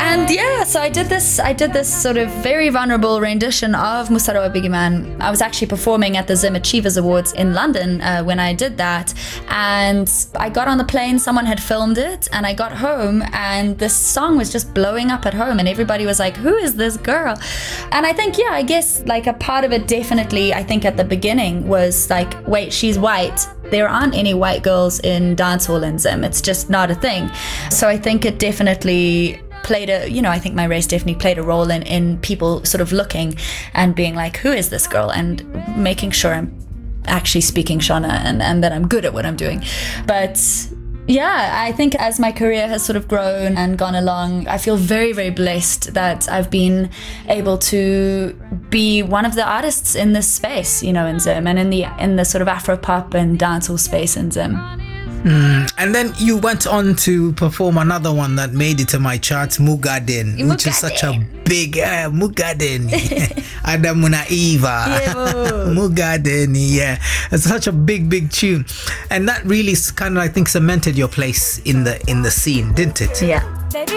And yeah, so I did this sort of very vulnerable rendition of Musarawa Biggie Man. I was actually performing at the Zim Achievers Awards in London when I did that, and I got on the plane, someone had filmed it, and I got home and this song was just blowing up at home and everybody was like, who is this girl? And I think, yeah, I guess like a part of it definitely, I think at the beginning was like, wait, she's white. There aren't any white girls in dancehall in Zim. It's just not a thing. So I think it definitely played I think my race definitely played a role in people sort of looking and being like, who is this girl? And making sure I'm actually speaking Shona and that I'm good at what I'm doing. But yeah, I think as my career has sort of grown and gone along, I feel very, very blessed that I've been able to be one of the artists in this space, in Zim, and in the sort of Afro-pop and dancehall space in Zim. And then you went on to perform another one that made it to my charts, Mugadin, which is such a big Mugadin. Adamuna Eva. Mugadin, yeah. It's such a big tune. And that really kind of, I think, cemented your place in the scene, didn't it? Yeah.